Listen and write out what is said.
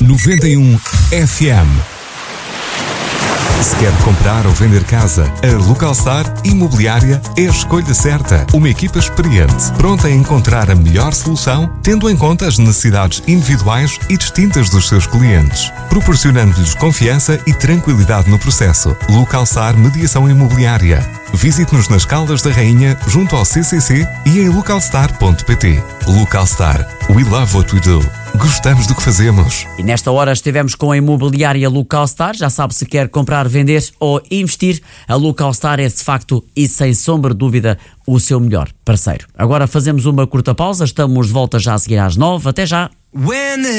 91 FM. Se quer comprar ou vender casa, a Localstar Imobiliária é a escolha certa. Uma equipa experiente, pronta a encontrar a melhor solução, tendo em conta as necessidades individuais e distintas dos seus clientes, proporcionando-lhes confiança e tranquilidade no processo. Localstar Mediação Imobiliária. Visite-nos nas Caldas da Rainha, junto ao CCC e em localstar.pt. Localstar. We love what we do. Gostamos do que fazemos. E nesta hora estivemos com a imobiliária Localstar. Já sabe, se quer comprar, vender ou investir, a Localstar é de facto e sem sombra de dúvida o seu melhor parceiro. Agora fazemos uma curta pausa, estamos de volta já a seguir às 9. Até já!